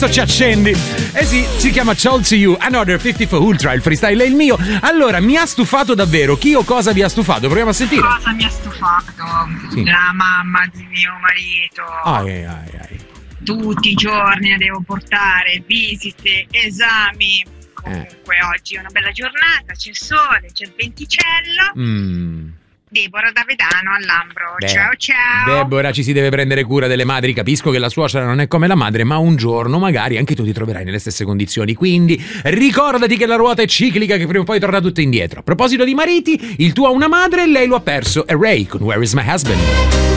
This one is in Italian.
questo ci accendi. Eh sì, si chiama Told to You, Another 54 Ultra, il freestyle è il mio. Allora, mi ha stufato davvero. Chi o cosa vi ha stufato? Proviamo a sentire. Cosa mi ha stufato? Sì. La mamma di mio marito. Ai. Tutti i giorni la devo portare, visite, esami. Comunque oggi è una bella giornata, c'è il sole, c'è il venticello. Deborah da Vedano al Lambro. Ciao. Deborah, ci si deve prendere cura delle madri. Capisco che la suocera non è come la madre, ma un giorno magari anche tu ti troverai nelle stesse condizioni. Quindi ricordati che la ruota è ciclica, che prima o poi torna tutto indietro. A proposito di mariti, il tuo ha una madre e lei lo ha perso. È Ray con Where is my husband?